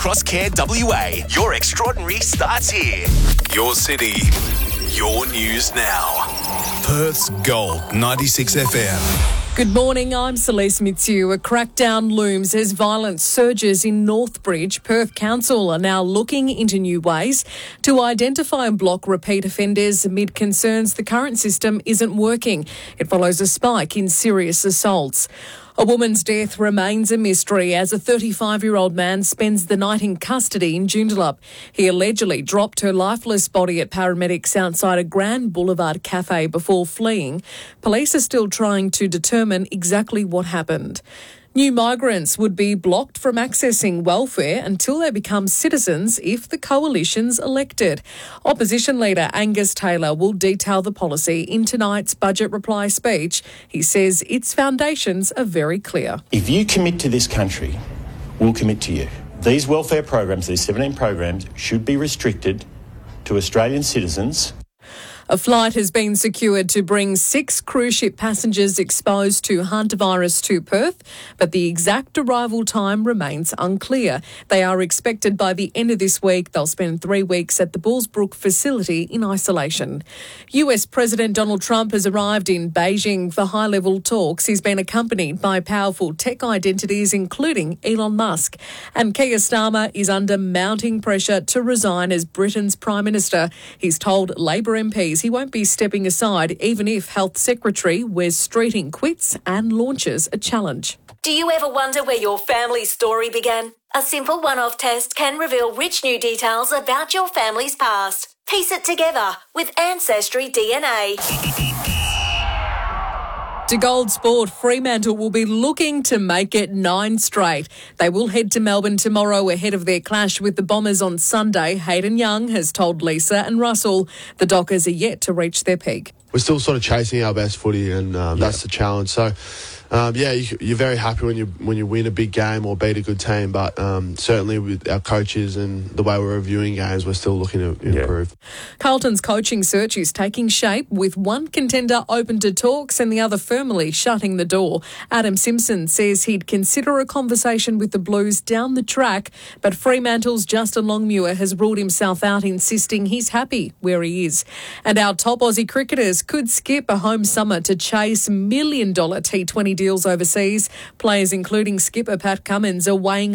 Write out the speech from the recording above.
Crosscare WA. Your extraordinary starts here. Your city. Your news now. Perth's Gold 96 FM. Good morning, I'm Celeste Mitsu. A crackdown looms as violence surges in Northbridge. Perth Council are now looking into new ways to identify and block repeat offenders amid concerns the current system isn't working. It follows a spike in serious assaults. A woman's death remains a mystery as a 35-year-old man spends the night in custody in Joondalup. He allegedly dropped her lifeless body at paramedics outside a Grand Boulevard cafe before fleeing. Police are still trying to determine exactly what happened. New migrants would be blocked from accessing welfare until they become citizens if the coalition's elected. Opposition leader Angus Taylor will detail the policy in tonight's budget reply speech. He says its foundations are very clear. If you commit to this country, we'll commit to you. These welfare programs, these 17 programs, should be restricted to Australian citizens. A flight has been secured to bring 6 cruise ship passengers exposed to hantavirus to Perth, but the exact arrival time remains unclear. They are expected by the end of this week. They'll spend 3 weeks at the Bullsbrook facility in isolation. US President Donald Trump has arrived in Beijing for high-level talks. He's been accompanied by powerful tech identities, including Elon Musk. And Keir Starmer is under mounting pressure to resign as Britain's Prime Minister. He's told Labor MPs he won't be stepping aside even if Health Secretary Wes Streeting quits and launches a challenge. Do you ever wonder where your family's story began? A simple one-off test can reveal rich new details about your family's past. Piece it together with Ancestry DNA. To Gold Sport, Fremantle will be looking to make it 9 straight. They will head to Melbourne tomorrow ahead of their clash with the Bombers on Sunday. Hayden Young has told Lisa and Russell the Dockers are yet to reach their peak. We're still sort of chasing our best footy, and that's the challenge. So, you're very happy when you win a big game or beat a good team, but certainly with our coaches and the way we're reviewing games, we're still looking to improve. Carlton's coaching search is taking shape, with one contender open to talks and the other firmly shutting the door. Adam Simpson says he'd consider a conversation with the Blues down the track, but Fremantle's Justin Longmuir has ruled himself out, insisting he's happy where he is. And our top Aussie cricketers could skip a home summer to chase $1 million T20 deals overseas. Players including skipper Pat Cummins are weighing